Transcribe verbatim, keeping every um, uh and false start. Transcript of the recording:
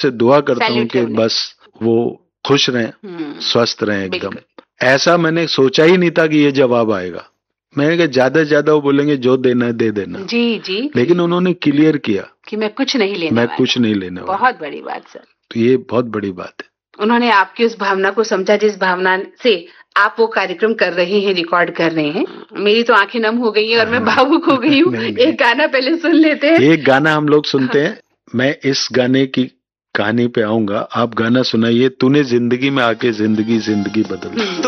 से दुआ करता हूँ कि बस वो खुश रहें, स्वस्थ रहें एकदम। ऐसा मैंने सोचा ही नहीं था कि ये जवाब आएगा। मैंने कहा ज्यादा से ज्यादा वो बोलेंगे जो देना है दे देना। जी जी। लेकिन उन्होंने क्लियर किया कि मैं कुछ नहीं लेने मैं वाला। कुछ नहीं लेने वाला। बहुत बड़ी बात सर। तो ये बहुत बड़ी बात है। उन्होंने आपकी उस भावना को समझा जिस भावना से आप वो कार्यक्रम कर रहे हैं, रिकॉर्ड कर रहे हैं। मेरी तो आंखें नम हो गई है और मैं भावुक हो गई हूँ। एक गाना पहले सुन लेते हैं। एक गाना हम लोग सुनते हैं। मैं इस गाने की कहानी पे आऊंगा, आप गाना सुनाइए, तूने जिंदगी में आके जिंदगी जिंदगी बदल दी।